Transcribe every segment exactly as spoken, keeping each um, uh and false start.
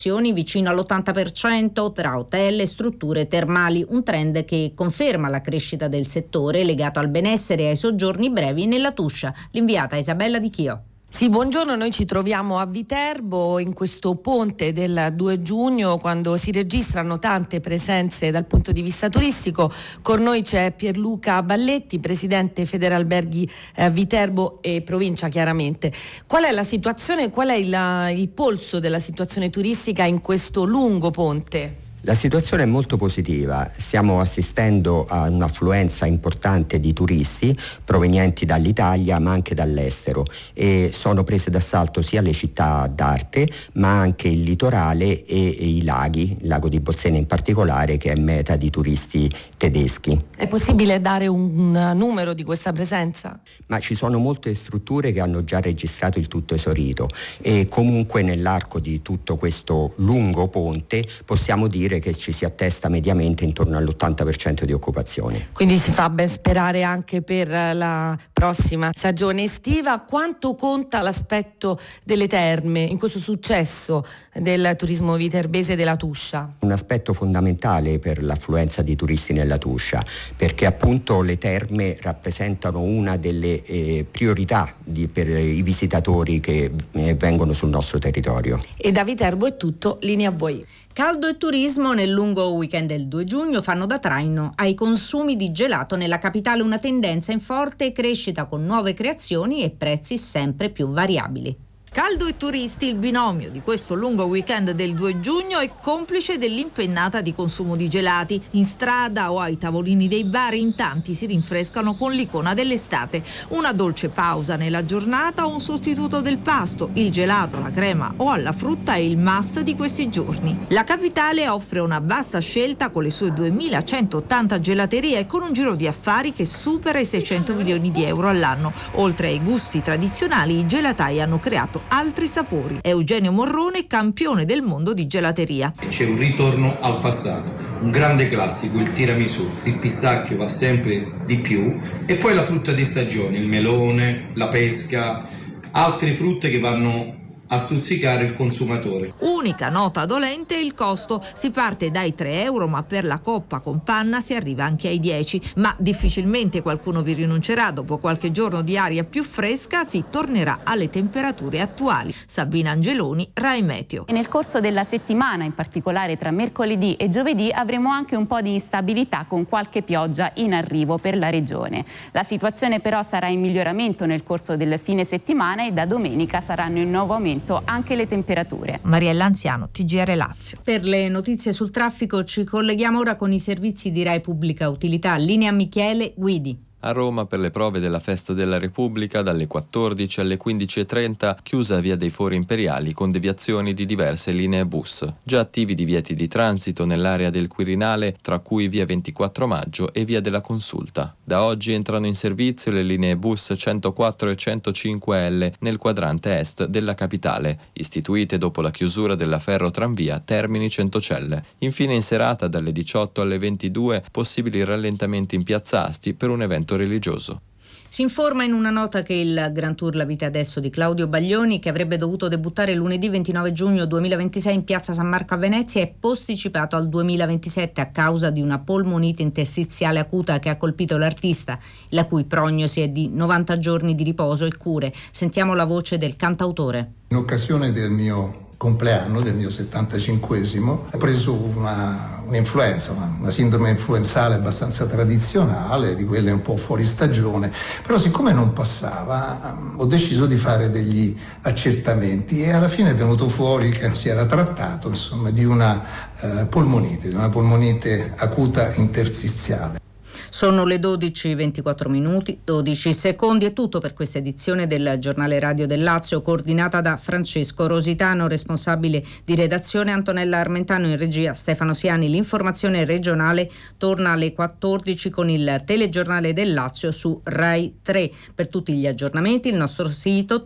vicino all'ottanta per cento tra hotel e strutture termali, un trend che conferma la crescita del settore legato al benessere e ai soggiorni brevi nella Tuscia. L'inviata Isabella Di Chio. Sì, buongiorno, noi ci troviamo a Viterbo in questo ponte del due giugno quando si registrano tante presenze dal punto di vista turistico. Con noi c'è Pierluca Balletti, presidente Federalberghi eh, Viterbo e provincia chiaramente. Qual è la situazione, qual è il, il polso della situazione turistica in questo lungo ponte? La situazione è molto positiva, stiamo assistendo a un'affluenza importante di turisti provenienti dall'Italia ma anche dall'estero e sono prese d'assalto sia le città d'arte ma anche il litorale e, e i laghi, il lago di Bolsena in particolare che è meta di turisti tedeschi. È possibile dare un, un numero di questa presenza? Ma ci sono molte strutture che hanno già registrato il tutto esaurito e comunque nell'arco di tutto questo lungo ponte possiamo dire che ci si attesta mediamente intorno all'ottanta per cento di occupazione. Quindi si fa ben sperare anche per la prossima stagione estiva. Quanto conta l'aspetto delle terme in questo successo del turismo viterbese della Tuscia? Un aspetto fondamentale per l'affluenza di turisti nella Tuscia, perché appunto le terme rappresentano una delle eh, priorità di, per i visitatori che eh, vengono sul nostro territorio. E da Viterbo è tutto, linea a voi. Caldo e turismo nel lungo weekend del due giugno fanno da traino ai consumi di gelato nella capitale, una tendenza in forte crescita con nuove creazioni e prezzi sempre più variabili. Caldo e turisti, il binomio di questo lungo weekend del due giugno è complice dell'impennata di consumo di gelati. In strada o ai tavolini dei bar in tanti si rinfrescano con l'icona dell'estate. Una dolce pausa nella giornata o un sostituto del pasto. Il gelato, la crema o alla frutta è il must di questi giorni. La capitale offre una vasta scelta con le sue duemilacentoottanta gelaterie e con un giro di affari che supera i seicento milioni di euro all'anno. Oltre ai gusti tradizionali, i gelatai hanno creato altri sapori. Eugenio Morrone, campione del mondo di gelateria. C'è un ritorno al passato, un grande classico, il tiramisù. Il pistacchio va sempre di più e poi la frutta di stagione, il melone, la pesca, altre frutte che vanno a stuzzicare il consumatore. Unica nota dolente è il costo. Si parte dai tre euro, ma per la coppa con panna si arriva anche ai dieci. Ma difficilmente qualcuno vi rinuncerà. Dopo qualche giorno di aria più fresca si tornerà alle temperature attuali. Sabina Angeloni, Rai Meteo. E nel corso della settimana, in particolare tra mercoledì e giovedì, avremo anche un po' di instabilità con qualche pioggia in arrivo per la regione. La situazione però sarà in miglioramento nel corso del fine settimana e da domenica saranno in nuovo aumento anche le temperature. Mariella Anziano, T G R Lazio. Per le notizie sul traffico ci colleghiamo ora con i servizi di Rai Pubblica Utilità. Linea Michele Guidi. A Roma per le prove della Festa della Repubblica dalle quattordici alle quindici e trenta chiusa via dei Fori Imperiali con deviazioni di diverse linee bus. Già attivi divieti di transito nell'area del Quirinale, tra cui via ventiquattro maggio e via della Consulta. Da oggi entrano in servizio le linee bus centoquattro e centocinque L nel quadrante est della capitale, istituite dopo la chiusura della ferro-tranvia Termini Centocelle. Infine in serata dalle diciotto alle ventidue possibili rallentamenti in piazza Asti per un evento religioso. Si informa in una nota che il Grand Tour La Vita Adesso di Claudio Baglioni, che avrebbe dovuto debuttare lunedì ventinove giugno duemilaventisei in piazza San Marco a Venezia, è posticipato al duemilaventisette a causa di una polmonite interstiziale acuta che ha colpito l'artista, la cui prognosi è di novanta giorni di riposo e cure. Sentiamo la voce del cantautore. In occasione del mio compleanno, del mio settantacinquesimo, ho preso una, un'influenza, una, una sindrome influenzale abbastanza tradizionale, di quelle un po' fuori stagione, però siccome non passava ho deciso di fare degli accertamenti e alla fine è venuto fuori che si era trattato insomma di una eh, polmonite, di una polmonite acuta interstiziale. Sono le dodici e ventiquattro minuti, dodici secondi. È tutto per questa edizione del Giornale Radio del Lazio, coordinata da Francesco Rositano, responsabile di redazione Antonella Armentano, in regia Stefano Siani. L'informazione regionale torna alle quattordici con il telegiornale del Lazio su Rai tre. Per tutti gli aggiornamenti il nostro sito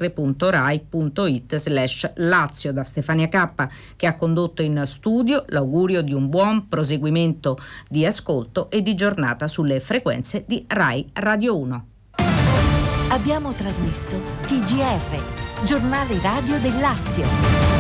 tgr.rai.it slash Lazio. Da Stefania Cappa, che ha condotto in studio, l'augurio di un buon proseguimento di ascolto e di giornata sulle frequenze di Rai Radio uno. Abbiamo trasmesso T G R, Giornale Radio del Lazio.